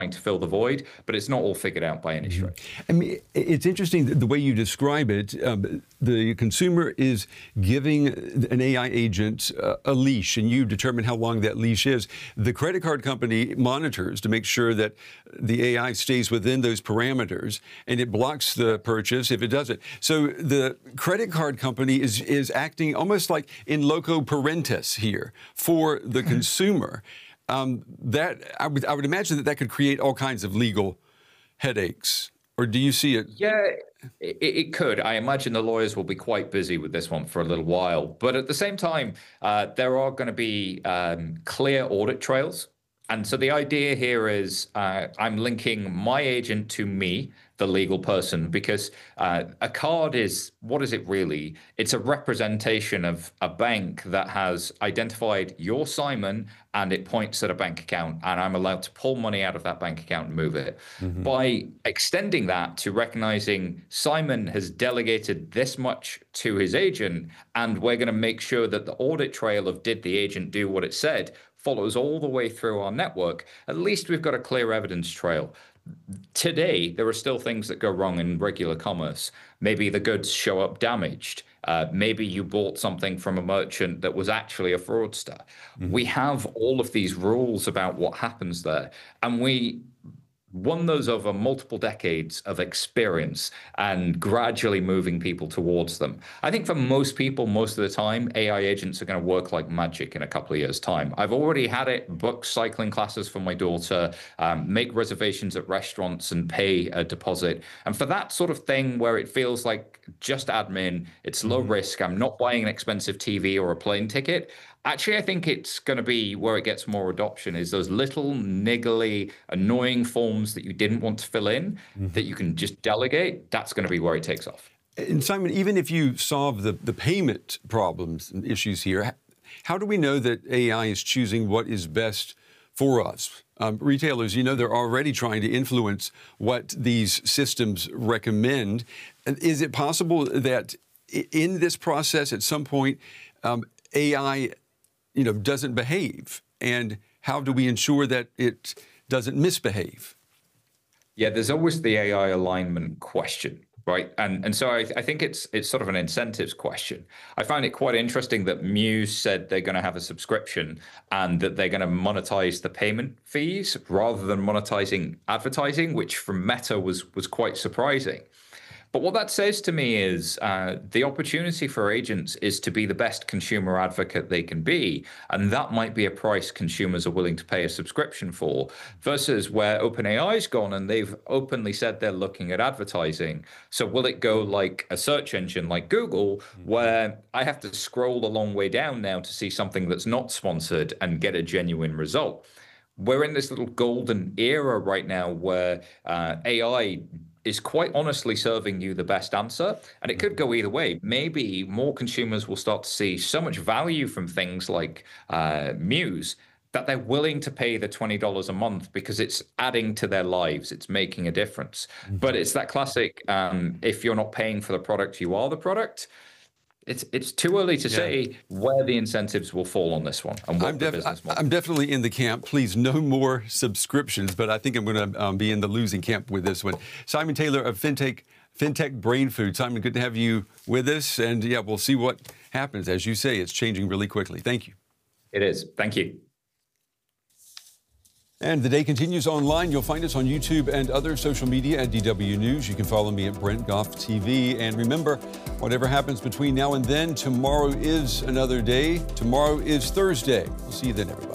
to fill the void, but it's not all figured out by any stretch. I mean, it's interesting the way you describe it. The consumer is giving an AI agent a leash, and you determine how long that leash is. The credit card company monitors to make sure that the AI stays within those parameters, and it blocks the purchase if it doesn't. So the credit card company is acting almost like in loco parentis here for the consumer. That I would imagine that could create all kinds of legal headaches. Or do you see it? Yeah, it could. I imagine the lawyers will be quite busy with this one for a little while. But at the same time, there are going to be clear audit trails. And so the idea here is I'm linking my agent to me, the legal person, because a card is, what is it really? It's a representation of a bank that has identified your Simon, and it points at a bank account, and I'm allowed to pull money out of that bank account and move it. By extending that to recognizing Simon has delegated this much to his agent, and we're going to make sure that the audit trail of did the agent do what it said follows all the way through our network, at least we've got a clear evidence trail. Today, there are still things that go wrong in regular commerce. Maybe the goods show up damaged. Maybe you bought something from a merchant that was actually a fraudster. We have all of these rules about what happens there, and we won those over multiple decades of experience and gradually moving people towards them. I think for most people, most of the time, AI agents are going to work like magic in a couple of years' time. I've already had it book cycling classes for my daughter, make reservations at restaurants and pay a deposit. And for that sort of thing where it feels like just admin, it's low risk, I'm not buying an expensive TV or a plane ticket. Actually, I think it's going to be where it gets more adoption is those little niggly, annoying forms that you didn't want to fill in that you can just delegate. That's going to be where it takes off. And Simon, even if you solve the payment problems and issues here, how do we know that AI is choosing what is best for us? Retailers, they're already trying to influence what these systems recommend. Is it possible that in this process, at some point, AI doesn't behave? And how do we ensure that it doesn't misbehave? Yeah, there's always the AI alignment question, right? And so I think it's sort of an incentives question. I find it quite interesting that Muse said they're going to have a subscription and that they're going to monetize the payment fees rather than monetizing advertising, which from Meta was quite surprising. But what that says to me is the opportunity for agents is to be the best consumer advocate they can be. And that might be a price consumers are willing to pay a subscription for, versus where OpenAI's gone and they've openly said they're looking at advertising. So will it go like a search engine like Google, where I have to scroll a long way down now to see something that's not sponsored and get a genuine result? We're in this little golden era right now where AI is quite honestly serving you the best answer. And it could go either way. Maybe more consumers will start to see so much value from things like Muse that they're willing to pay the $20 a month because it's adding to their lives. It's making a difference. But it's that classic, if you're not paying for the product, you are the product. It's too early to say where the incentives will fall on this one and what the business model. I'm definitely in the camp. Please, no more subscriptions, but I think I'm going to be in the losing camp with this one. Simon Taylor of FinTech Brain Food. Simon, good to have you with us. And yeah, we'll see what happens. As you say, it's changing really quickly. Thank you. It is. Thank you. And the day continues online. You'll find us on YouTube and other social media at DW News. You can follow me at Brent Goff TV. And remember, whatever happens between now and then, tomorrow is another day. Tomorrow is Thursday. We'll see you then, everybody.